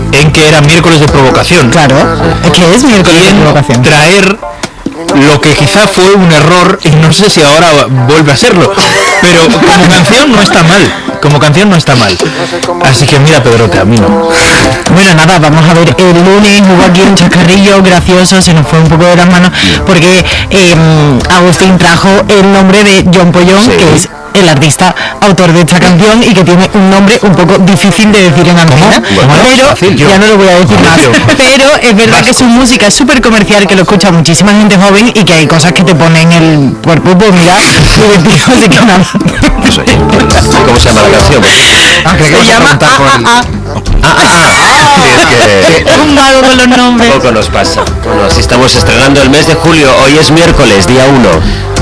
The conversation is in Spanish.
en que era miércoles de provocación. Claro, es que es miércoles de provocación. Traer lo que quizá fue un error, y no sé si ahora vuelve a serlo, pero como canción no está mal. Como canción no está mal. Así que mira, Pedrote, a mí no. Bueno, nada, vamos a ver, el lunes hubo aquí un chascarrillo gracioso, se nos fue un poco de las manos, porque Agustín trajo el nombre de John Pollón, sí, que es el artista autor de esta canción y que tiene un nombre un poco difícil de decir en antena, pero ya no lo voy a decir más. Pero es verdad que su música es súper comercial, que lo escucha muchísima gente joven y que hay cosas que te ponen el cuerpo, pues mira, divertido, así que nada. ¿Cómo se llama la canción? Se llama un mago con los nombres. Poco nos pasa. Bueno, así estamos estrenando el mes de julio. Hoy es miércoles, día 1.